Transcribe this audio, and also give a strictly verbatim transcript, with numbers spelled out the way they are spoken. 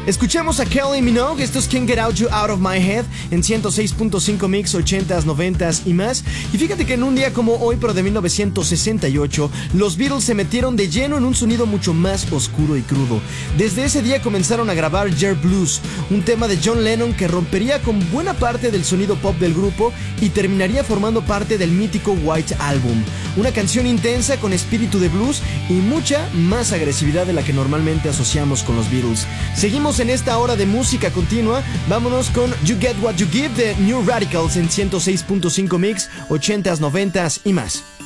Escuchemos a Kylie Minogue, esto es Can't Get Out You Out of My Head en ciento seis punto cinco Mix, ochentas, noventas y más. Y fíjate que en un día como hoy, pero de mil novecientos sesenta y ocho, los Beatles se metieron de lleno en un sonido mucho más oscuro y crudo. Desde ese día comenzaron a grabar Yer Blues, un tema de John Lennon que rompería con buena parte del sonido pop del grupo y terminaría formando parte del mítico White Album. Una canción intensa con espíritu de blues y mucha más agresividad de la que normalmente asociamos con los Beatles. Seguimos en esta hora de música continua. Vámonos con You Get What You Give de New Radicals en ciento seis punto cinco Mix, ochentas, noventas y más.